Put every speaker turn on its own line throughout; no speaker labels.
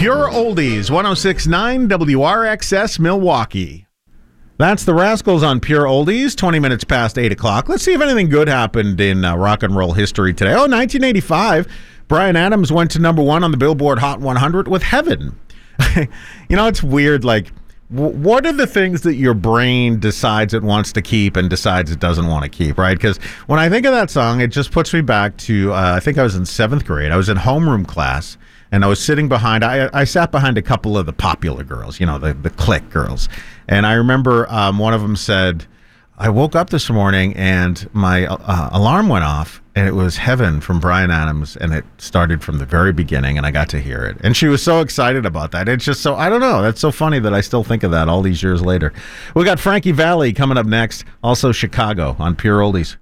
Pure Oldies, 106.9 WRXS Milwaukee. That's the Rascals on Pure Oldies, 20 minutes past 8 o'clock. Let's see if anything good happened in rock and roll history today. 1985, Bryan Adams went to number one on the Billboard Hot 100 with Heaven. It's weird, like, what are the things that your brain decides it wants to keep and decides it doesn't want to keep, right? Because when I think of that song, it just puts me back to, I think I was in 7th grade. I was in homeroom class, and I was sitting behind, I sat behind a couple of the popular girls, the clique girls. And I remember one of them said, I woke up this morning and my alarm went off, and it was Heaven from Bryan Adams, and it started from the very beginning, and I got to hear it. And she was so excited about that. It's just so, I don't know, that's so funny that I still think of that all these years later. We got Frankie Valli coming up next, also Chicago on Pure Oldies.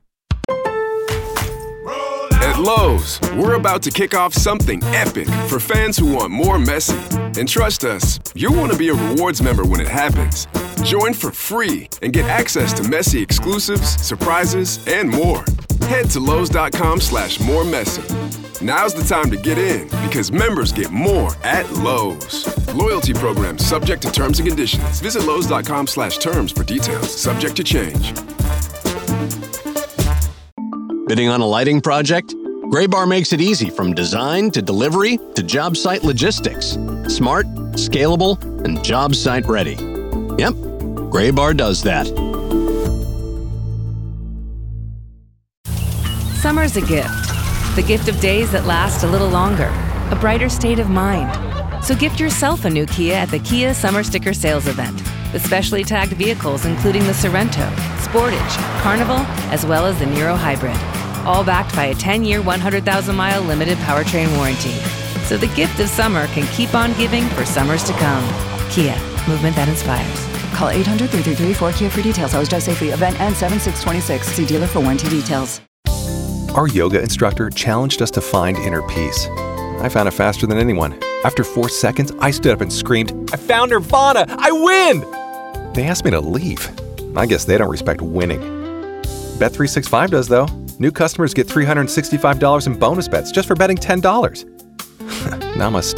At Lowe's, we're about to kick off something epic for fans who want more Messi. And trust us, you'll want to be a rewards member when it happens. Join for free and get access to Messi exclusives, surprises, and more. Head to Lowe's.com/moremessy. Now's the time to get in because members get more at Lowe's. Loyalty program subject to terms and conditions. Visit Lowe's.com/terms for details. Subject to change.
Bidding on a lighting project? Graybar makes it easy from design to delivery to job site logistics. Smart, scalable, and job site ready. Yep, Graybar does that.
Summer's a gift. The gift of days that last a little longer. A brighter state of mind. So gift yourself a new Kia at the Kia Summer Sticker Sales Event. With specially tagged vehicles including the Sorento, Sportage, Carnival, as well as the Niro Hybrid. All backed by a 10-year, 100,000-mile limited powertrain warranty. So the gift of summer can keep on giving for summers to come. Kia, movement that inspires.
Call 800-333-4KIA for details. Always drive safely. Event ends 7/6/26. See dealer for warranty details.
Our yoga instructor challenged us to find inner peace. I found it faster than anyone. After 4 seconds, I stood up and screamed, I found Nirvana! I win! They asked me to leave. I guess they don't respect winning. Bet365 does, though. New customers get $365 in bonus bets just for betting $10. Namaste.